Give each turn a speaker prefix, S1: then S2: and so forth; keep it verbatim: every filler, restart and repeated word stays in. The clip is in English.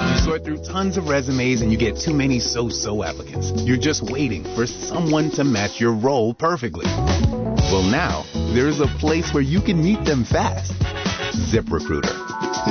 S1: You sort through tons of resumes and you get too many so-so applicants. You're just waiting for someone to match your role perfectly. Well, now, there's a place where you can meet them fast. ZipRecruiter.